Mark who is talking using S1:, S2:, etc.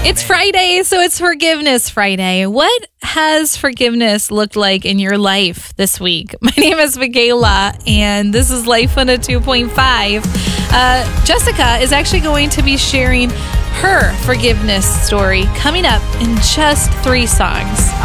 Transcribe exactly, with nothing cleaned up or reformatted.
S1: It's Friday, so it's Forgiveness Friday. What has forgiveness looked like in your life this week? My name is Michaela, and this is Life on a two point five. Uh, Jessica is actually going to be sharing her forgiveness story coming up in just three songs.